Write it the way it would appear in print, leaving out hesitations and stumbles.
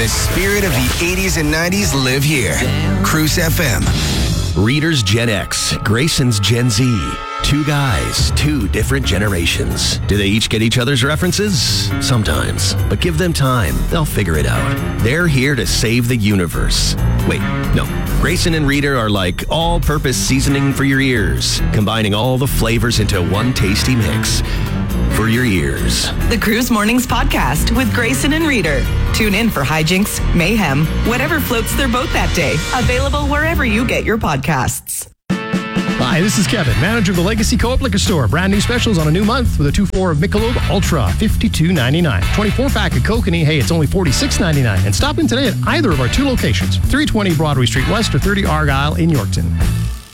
The spirit of the 80s and 90s live here. Cruise FM. Reader's Gen X, Grayson's Gen Z. Two guys, two different generations. Do they each get each other's references? Sometimes. But give them time. They'll figure it out. They're here to save the universe. Wait, no. Grayson and Reader are like all-purpose seasoning for your ears, combining all the flavors into one tasty mix. For your ears. The Cruise Mornings Podcast with Grayson and Reader. Tune in for hijinks, mayhem, whatever floats their boat that day. Available wherever you get your podcasts. Hi, this is Kevin, manager of the Legacy Co-op Liquor Store. Brand new specials on a new month with a 2-4 of Michelob Ultra, $52.99. 24-pack of Kokanee, hey, it's only $46.99. And stop in today at either of our two locations, 320 Broadway Street West or 30 Argyle in Yorkton.